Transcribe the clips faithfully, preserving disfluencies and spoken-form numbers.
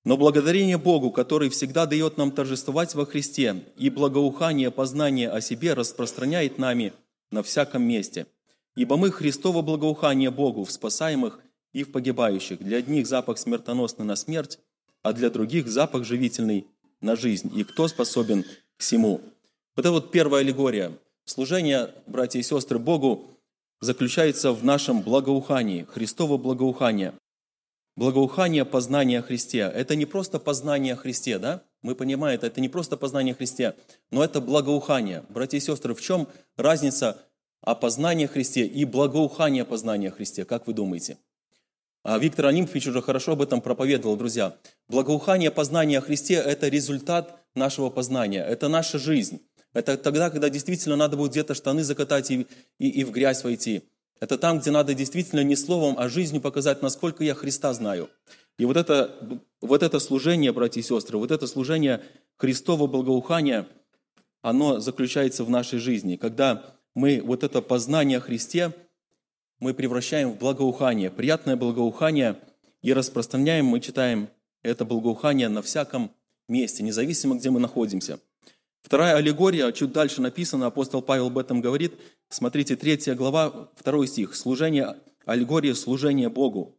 Но благодарение Богу, который всегда дает нам торжествовать во Христе, и благоухание познания о себе распространяет нами на всяком месте. Ибо мы Христово благоухание Богу в спасаемых и в погибающих. Для одних запах смертоносный на смерть, а для других запах живительный на жизнь. И кто способен к всему? Вот это вот первая аллегория. Служение, братья и сестры, Богу заключается в нашем благоухании, Христово благоухание. Благоухание познания о Христе. Это не просто познание о Христе, да? Мы понимаем, это не просто познание о Христе, но это благоухание. Братья и сестры, в чем разница о познании о Христе и благоухание познания о Христе? Как вы думаете? А Виктор Олимпович уже хорошо об этом проповедовал, друзья. Благоухание познания о Христе – это результат нашего познания, это наша жизнь. Это тогда, когда действительно надо будет где-то штаны закатать и, и, и в грязь войти. Это там, где надо действительно не словом, а жизнью показать, насколько я Христа знаю. И вот это, вот это служение, братья и сестры, вот это служение Христова благоухания, оно заключается в нашей жизни. Когда мы вот это познание о Христе, мы превращаем в благоухание, приятное благоухание, и распространяем, мы читаем это благоухание на всяком месте, независимо, где мы находимся. Вторая аллегория, чуть дальше написано, апостол Павел об этом говорит. Смотрите, третья глава, второй стих. Служение, аллегория служения Богу.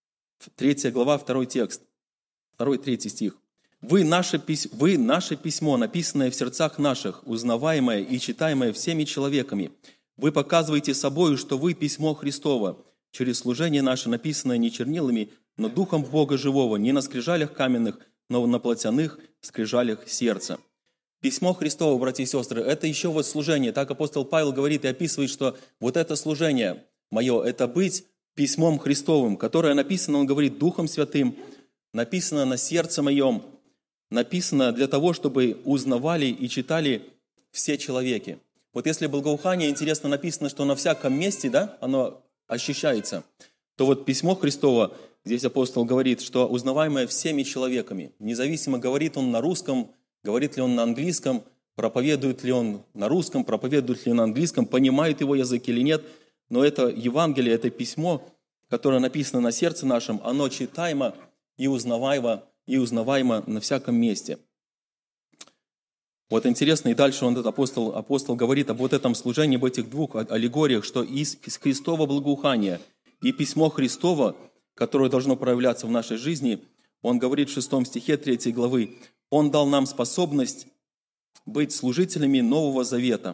Третья глава, второй текст. Второй, третий стих. Вы наше, пись... Вы наше письмо, написанное в сердцах наших, узнаваемое и читаемое всеми человеками. Вы показываете собою, что вы письмо Христово, через служение наше, написанное не чернилами, но Духом Бога живого, не на скрижалях каменных, но на плотяных скрижалях сердца. Письмо Христово, братья и сестры, это еще вот служение. Так апостол Павел говорит и описывает, что вот это служение мое, это быть письмом Христовым, которое написано, он говорит, Духом Святым, написано на сердце моем, написано для того, чтобы узнавали и читали все человеки. Вот если благоухание, интересно, написано, что на всяком месте, да, оно ощущается, то вот письмо Христово, здесь апостол говорит, что узнаваемое всеми человеками, независимо, говорит он на русском, говорит ли он на английском, проповедует ли он на русском, проповедует ли он на английском, понимает его язык или нет. Но это Евангелие, это письмо, которое написано на сердце нашем, оно читаемо и узнаваемо, и узнаваемо на всяком месте. Вот интересно, и дальше он, этот апостол, апостол говорит об вот этом служении, об этих двух аллегориях, что из Христова благоухания и письмо Христово, которое должно проявляться в нашей жизни, он говорит в шестом стихе третьей главы, Он дал нам способность быть служителями Нового Завета.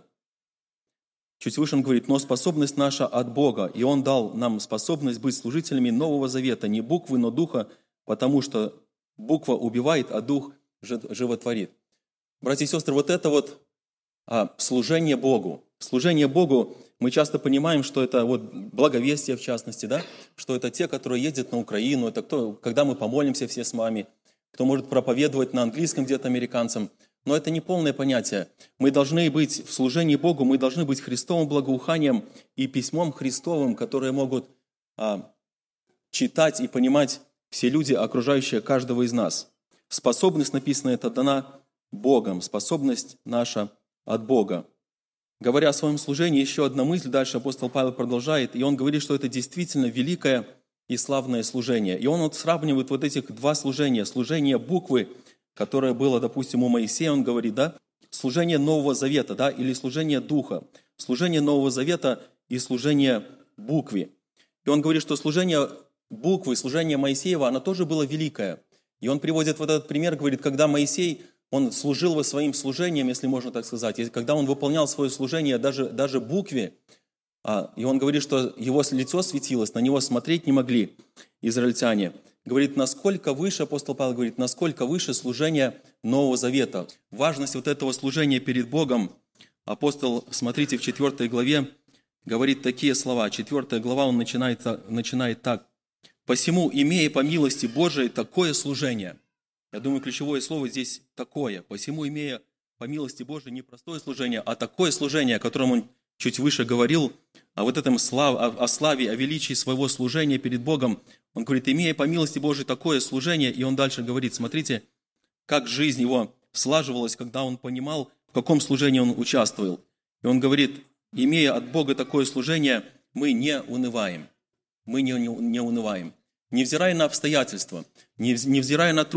Чуть выше он говорит, но способность наша от Бога, и Он дал нам способность быть служителями Нового Завета, не буквы, но духа, потому что буква убивает, а дух животворит. Братья и сестры, вот это вот а, служение Богу. Служение Богу, мы часто понимаем, что это вот благовестие в частности, да? Что это те, которые ездят на Украину, это кто, когда мы помолимся все с вами, кто может проповедовать на английском где-то американцам. Но это не полное понятие. Мы должны быть в служении Богу, мы должны быть Христовым благоуханием и письмом Христовым, которые могут а, читать и понимать все люди, окружающие каждого из нас. Способность, написано, это дана Богом, способность наша от Бога. Говоря о своем служении, еще одна мысль, дальше апостол Павел продолжает, и он говорит, что это действительно великое и славное служение. И он вот сравнивает вот этих два служения. Служение буквы, которое было, допустим, у Моисея, он говорит, да, служение Нового Завета, да, или служение Духа. Служение Нового Завета и служение букве. И он говорит, что служение буквы, служение Моисеева, оно тоже было великое. И он приводит вот этот пример, говорит, когда Моисей, он служил во своим служением, если можно так сказать, и когда он выполнял свое служение даже, даже букве, и он говорит, что его лицо светилось, на него смотреть не могли израильтяне. Говорит, насколько выше, апостол Павел говорит, насколько выше служение Нового Завета. Важность вот этого служения перед Богом. Апостол, смотрите, в четвёртой главе говорит такие слова. Четвёртая глава, он начинает, начинает так. «Посему, имея по милости Божией такое служение». Я думаю, ключевое слово здесь «такое». «Посему, имея по милости Божией не простое служение, а такое служение», о котором он чуть выше говорил, о вот этом слав, о, о славе, о величии своего служения перед Богом. Он говорит, имея по милости Божией такое служение, и он дальше говорит, смотрите, как жизнь его слаживалась, когда он понимал, в каком служении он участвовал. И он говорит, имея от Бога такое служение, мы не унываем. Мы не, не, не унываем. Невзирая на обстоятельства, невзирая на